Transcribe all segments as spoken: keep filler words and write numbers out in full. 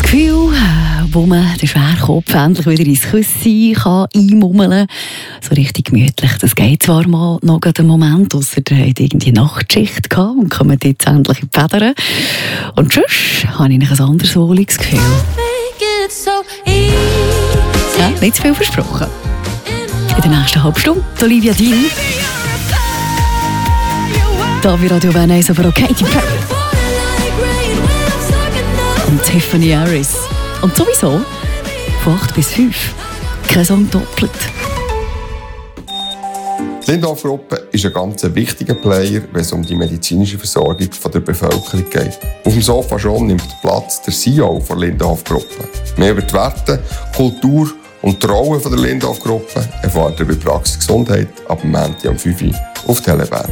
Gefühl, wo man den Schwerkopf endlich wieder ins Küsschen kann einmummeln kann. So richtig gemütlich. Das geht zwar mal noch einen Moment, ausser ihr habt irgendwie Nachtschicht gehabt und kommt jetzt endlich in die Federn. Und sonst habe ich ein anderes wohliges Gefühl. Ja, nicht zu viel versprochen. In der nächsten halben Stunde Olivia Dean. Da bei Radio Bern eins, aber auch Katy Perry. Und Tiffany Harris. Und sowieso von acht bis fünf. Kein Song doppelt. Die Lindorff-Gruppe ist ein ganz wichtiger Player, wenn es um die medizinische Versorgung der Bevölkerung geht. Auf dem Sofa schon nimmt Platz der C E O der Lindorff-Gruppe. Mehr über die Werte, Kultur und die Rolle der Lindorff-Gruppe erfahrt ihr bei Praxis Gesundheit ab dem Montag um fünf Uhr auf Telebern.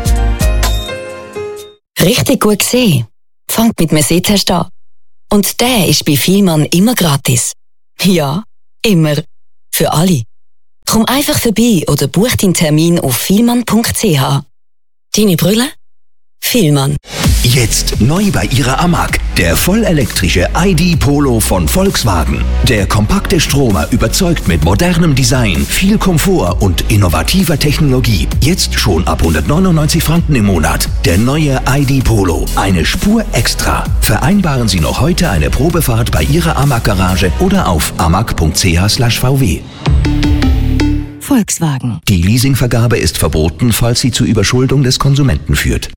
Richtig gut gesehen. Fangt mit einem Sitztest an. Und der ist bei Vielmann immer gratis. Ja, immer. Für alle. Komm einfach vorbei oder buch deinen Termin auf vielmann punkt c h. Deine Brille? Vielmann. Jetzt neu bei ihrer Amag. Der vollelektrische I D Polo von Volkswagen. Der kompakte Stromer überzeugt mit modernem Design, viel Komfort und innovativer Technologie. Jetzt schon ab hundertneunundneunzig Franken im Monat. Der neue I D Polo. Eine Spur extra. Vereinbaren Sie noch heute eine Probefahrt bei Ihrer Amag-Garage oder auf amag punkt c h slash v w. Volkswagen. Die Leasingvergabe ist verboten, falls sie zur Überschuldung des Konsumenten führt.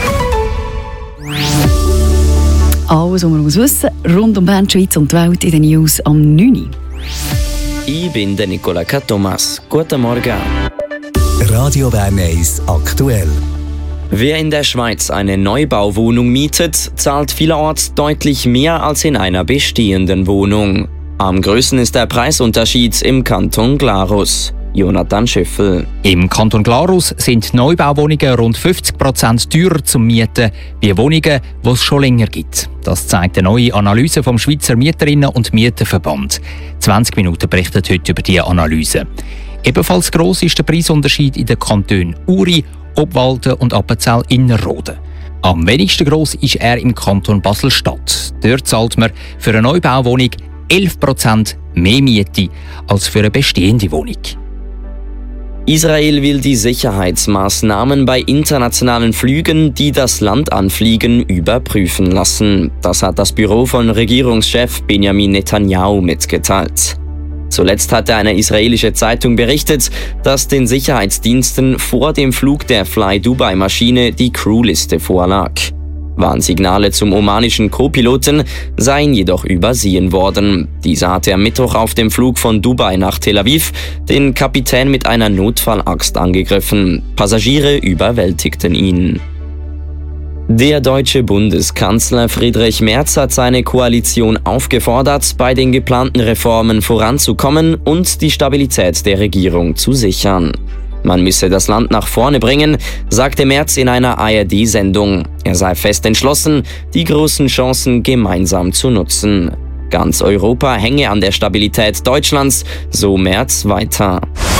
Alles, was man muss wissen, rund um Bern, Schweiz und die Welt in den News am neun Uhr. Ich bin der Nicola Thomas. Guten Morgen. Radio Bern eins aktuell. Wer in der Schweiz eine Neubauwohnung mietet, zahlt vielerorts deutlich mehr als in einer bestehenden Wohnung. Am größten ist der Preisunterschied im Kanton Glarus. Jonathan Schöffel. Im Kanton Glarus sind Neubauwohnungen rund fünfzig Prozent teurer zum Mieten wie Wohnungen, die es schon länger gibt. Das zeigt eine neue Analyse vom Schweizer Mieterinnen- und Mieterverband. zwanzig Minuten berichtet heute über diese Analyse. Ebenfalls gross ist der Preisunterschied in den Kantonen Uri, Obwalden und Appenzell-Innerrhoden. Am wenigsten gross ist er im Kanton Basel-Stadt. Dort zahlt man für eine Neubauwohnung elf Prozent mehr Miete als für eine bestehende Wohnung. Israel will die Sicherheitsmaßnahmen bei internationalen Flügen, die das Land anfliegen, überprüfen lassen. Das hat das Büro von Regierungschef Benjamin Netanyahu mitgeteilt. Zuletzt hatte eine israelische Zeitung berichtet, dass den Sicherheitsdiensten vor dem Flug der Fly Dubai-Maschine die Crewliste vorlag. Warnsignale zum omanischen Co-Piloten seien jedoch übersehen worden. Dieser hatte am Mittwoch auf dem Flug von Dubai nach Tel Aviv den Kapitän mit einer Notfallaxt angegriffen. Passagiere überwältigten ihn. Der deutsche Bundeskanzler Friedrich Merz hat seine Koalition aufgefordert, bei den geplanten Reformen voranzukommen und die Stabilität der Regierung zu sichern. Man müsse das Land nach vorne bringen, sagte Merz in einer A R D-Sendung. Er sei fest entschlossen, die großen Chancen gemeinsam zu nutzen. Ganz Europa hänge an der Stabilität Deutschlands, so Merz weiter.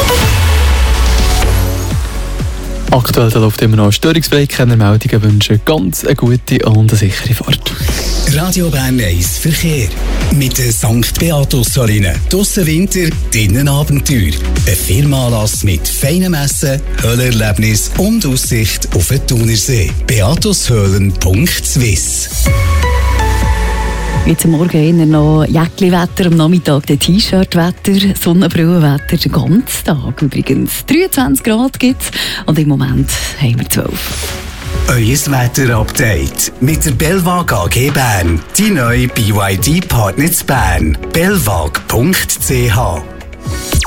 Aktuell läuft immer noch störungsfrei. Keine Meldungen, wünschen ganz eine gute und eine sichere Fahrt. Radio Bern eins Verkehr. Mit der Sankt Beatus-Saline. Draussen Winter, drinnen Abenteuer. Ein Firmenanlass mit feinem Essen, Höhlerlebnis und Aussicht auf den Thunersee. beatushöhlen punkt swiss. Jetzt am Morgen eher noch Jäckli-Wetter, am Nachmittag der T-Shirt-Wetter, Sonnenbrillenwetter den ganzen Tag. Übrigens dreiundzwanzig Grad gibt es und im Moment haben wir zwölf. Euer Wetter-Update mit der Belvag A G Bern. Die neue B Y D-Partner Bern. belvag punkt c h.